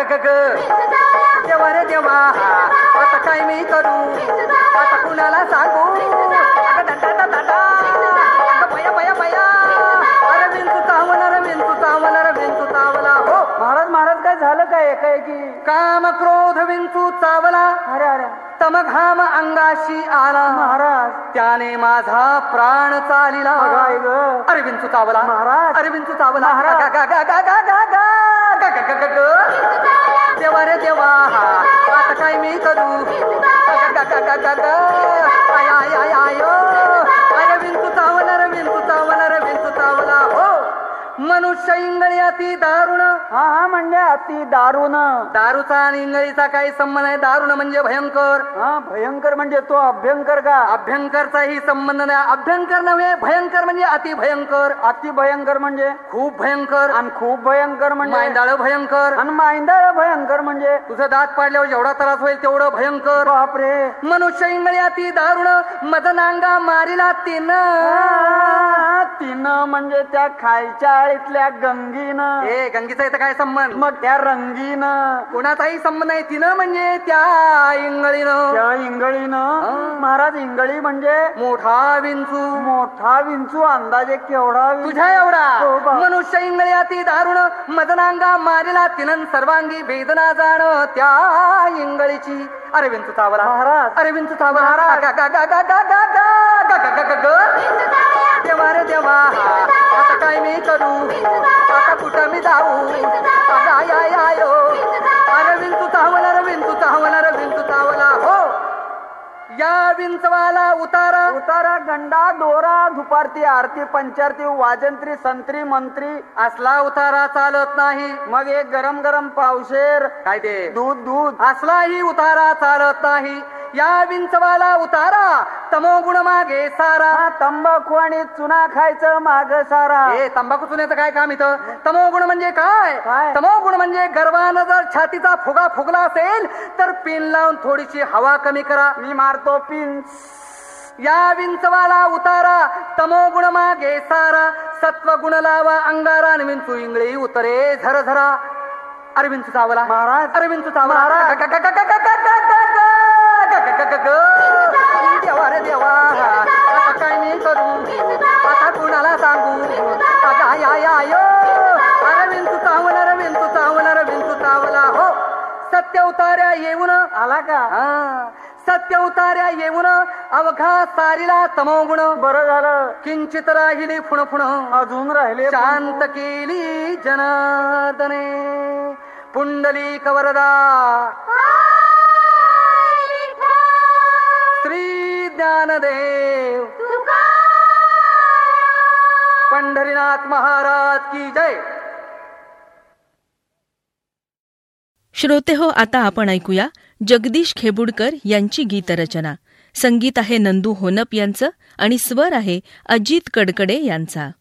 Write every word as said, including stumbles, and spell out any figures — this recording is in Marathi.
ग ग देवा रे देवा आता काय मी करू आता कुणाला सांगू बया बया बया अरे विंचू चावला रे विंचू चावला रे विंचू चावला हो महाराज महाराज काय झालं काय एकाएकी काम क्रोध विंचू चावला अरे अरे तमघाम अंगाशी आला महाराज त्याने माझा प्राण चालिला अगाय ग अरे विंचू चावला महाराज अरे विंचू चावला महाराज. गा गा गा गा गा गा गा गा गा गा गा देवा रे देवा आता काय मी करू गा गा गा गा गा गा आय आय आय आयो अरे विंचू चावला रे विंचू चावला रे विंचू चावला हो मनुष्य इंगळी अति दारुण हा हा म्हणजे अति दारुण दारूचा आणि इंगळीचा काही संबंध आहे दारुण म्हणजे भयंकर हा भयंकर म्हणजे तो अभ्यंकर का अभ्यंकरचाही संबंध नाही अभ्यंकर नव्हे भयंकर म्हणजे अति भयंकर अति भयंकर म्हणजे खूप भयंकर आणि खूप भयंकर म्हणजे मांदाळ भयंकर आणि मांदाळ भयंकर म्हणजे तुझं दात पाडल्यावर जेवढा त्रास होईल तेवढं भयंकर बापरे मनुष्य इंगळी अति दारुण मदनांगा मारिला तीन तिनं म्हणजे त्या खालच्या आळीतल्या गंगीनं ए गंगीचा इथं काय संबंध मग त्या रंगीनं कोणाचाही संबंध नाही तिनं म्हणजे त्या इंगळीनं त्या इंगळीनं महाराज इंगळी म्हणजे मोठा विंचू मोठा विंचू अंदाजे केवढा विंचू? तुझ्या हो एवढा बा. मनुष्य इंगळी अति दारुण मदनांगा मारिला तिनं सर्वांगी वेदना जाण त्या इंगळीची अरे विंचू चावला महाराज अरे विंचू चावला महाराज. गा गा गा गा गा गा गा गा गा गा गा देवा रे देवा आता काय मी करू आता कुठं मी जाऊ आय आय आयो अरे विंचू चावला रे विंचू चावला रे विंचू चावला हो या विंचवाला उतारा उतारा गंडा दोरा दुपारती आरती पंचारती वाजंत्री संत्री मंत्री असला उतारा चालत नाही मग एक गरम गरम पावशेर काय ते दूध दूध असलाही उतारा चालत नाही या विंचवाला उतारा तमोगुण मागे सारा हा, तंबाखू आणि चुना खायचं माग सारा हे तंबाखू चुन्याचं काय काम इथं तमोगुण म्हणजे काय काय? तमोगुण म्हणजे गर्वानं जर छातीचा फुगा फुगला असेल तर पिन लावून थोडीशी हवा कमी करा मी मारतो पिन या विंचवाला उतारा तमोगुण मागे सारा सत्वगुण लावा अंगारा आणि विंचू इंगळी उतरे झर झरा अरे विंचू चावला महाराज. अरे विंचू चावला महाराज. ग- ग- ग- ग- ग- ग- ग- ग- ग- ग- ग- ग- ग. देवा रे देवा आता काय मी करू आता कुणाला सांगू आय आय आयो अरे विंचू चावला रे विंचू चावला रे विंचू चावला हो सत्य उतार्या येऊन आला का हा सत्य उतार्या येऊन अवघा सारीला तमोगुण बरं झालं किंचित राहिली फुण फुण अजून राहिले शांत केली जनार्दने पुंडलिक वरदा श्री ज्ञानदेव पंढरीनाथ महाराज की जय. श्रोते हो, आता आपण ऐकूया जगदीश खेबुडकर यांची गीतरचना. संगीत आहे नंदू होनप यांचं आणि स्वर आहे अजित कडकडे यांचा.